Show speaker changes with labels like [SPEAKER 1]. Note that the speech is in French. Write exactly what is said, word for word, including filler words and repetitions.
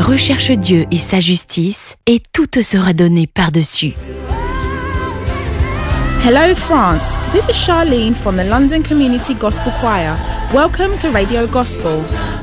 [SPEAKER 1] recherche Dieu et sa justice, et tout te sera donné par-dessus.
[SPEAKER 2] Hello France, this is Charlene from the London Community Gospel Choir. Welcome to Radio Gospel.